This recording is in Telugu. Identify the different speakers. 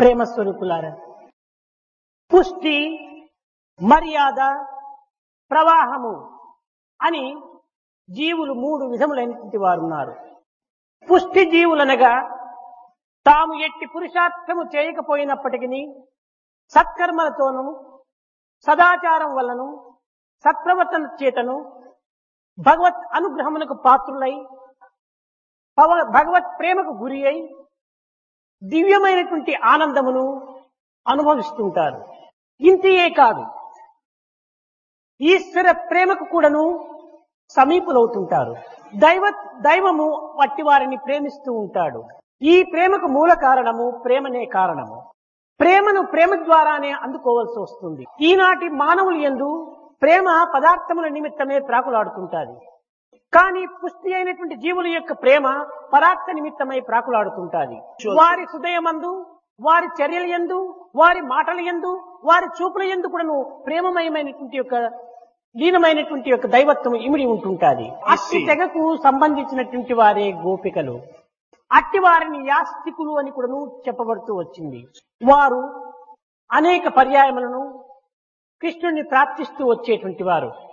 Speaker 1: ప్రేమ స్వరూపులారా, పుష్టి, మర్యాద, ప్రవాహము అని జీవులు మూడు విధములైనటువంటి వారు ఉన్నారు. పుష్టి జీవులనగా తాము ఎట్టి పురుషార్థము చేయకపోయినప్పటికీ సత్కర్మలతోనూ సదాచారం వల్లను సత్ప్రవర్తన చేతను భగవత్ అనుగ్రహమునకు పాత్రులై భగవత్ ప్రేమకు గురి అయి దివ్యమైనటువంటి ఆనందమును అనుభవిస్తుంటారు. ఇంతియే కాదు, ఈశ్వర ప్రేమకు కూడాను సమీపులవుతుంటారు. దైవము వట్టి వారిని ప్రేమిస్తూ ఉంటాడు. ఈ ప్రేమకు మూల కారణము ప్రేమనే కారణము. ప్రేమను ప్రేమ ద్వారానే అందుకోవాల్సి వస్తుంది. ఈనాటి మానవులు యందు ప్రేమ పదార్థముల నిమిత్తమే ప్రాకులాడుతుంటాది. కానీ పుష్టి అయినటువంటి జీవుల యొక్క ప్రేమ పరార్థ నిమిత్తమై ప్రాకులాడుతుంటాది. వారి హృదయమందు, వారి చర్యల యందు, వారి మాటల యందు, వారి చూపుల యందు కూడాను ప్రేమమయమైనటువంటి యొక్క లీనమైనటువంటి యొక్క దైవత్వం ఇమిడి ఉంటుంటాది. అట్టి తెగకు సంబంధించినటువంటి వారే గోపికలు. అట్టి వారిని యాస్తికులు అని కూడాను చెప్పబడుతూ వచ్చింది. వారు అనేక పర్యాయములను కృష్ణుని ప్రార్థిస్తూ వచ్చేటువంటి వారు.